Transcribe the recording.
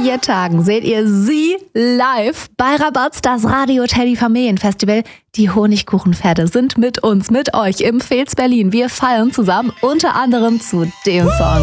4 Tagen seht ihr sie live bei Rabatz, das Radio Teddy Familienfestival. Die Honigkuchenpferde sind mit uns, mit euch im Fez Berlin. Wir feiern zusammen unter anderem zu dem Song.